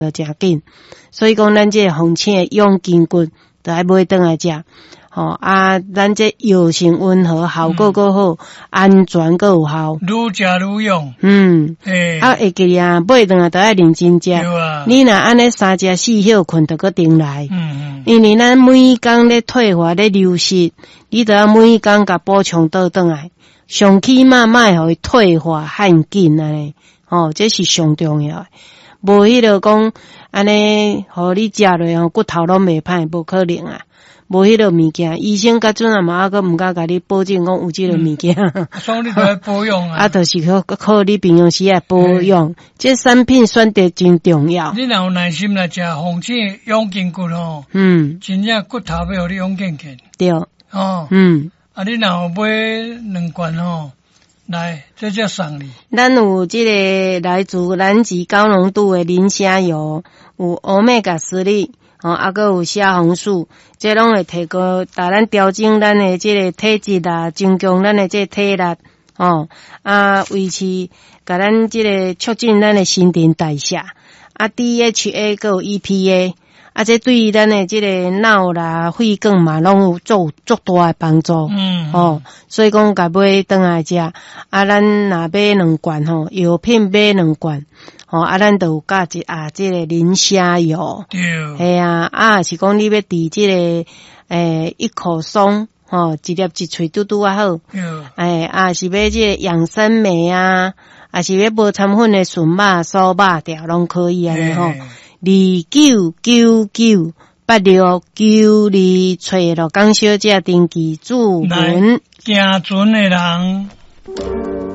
就诚紧。所以讲，咱这个风清的养筋骨，就爱买转来食。咱这药性温和，效果够好，安全够有效。 愈食愈用。 会记啊，买转来都爱认真食。 对啊。 你若安尼3食4歇困，就搁顶来。因为咱每工咧退化咧流失，你都要每工甲补充倒转来，上起码卖互伊退化罕紧安尼。这是上重要的。无迄个讲安尼，互你食落骨头拢袂歹，无可能啊。无迄个物件，医生甲阵啊嘛，还毋敢甲你保证讲有即个物件。 所以你都要保养啊。 就是靠你平常时来保养，这产品选择真重要。 你若有耐心来食风清养筋骨吼，真正骨头要互你养健健。 对。你若有买2罐吼，来，这才送你。 咱有即个来自南极高浓度的磷虾油，有欧米伽3。还佫有虾红素，这拢会提高咱调整咱的这个体质啊，增强咱的这个体力，维持，甲咱这个促进咱的新陈代谢。DHA 佫有 EPA，这对于咱的这个脑啦、肺管嘛，拢有足大的帮助。所以讲，甲买转来食，咱若买2罐药品买2罐。咱就有加这个磷虾油。 对。 系啊，是讲你要治这个一口松，一粒一喙嘟嘟啊好。是要这个养生酶啊，是要无掺粉的纯肉、素肉条拢可以安尼29998692找罗江小姐登记主文。 行船的人。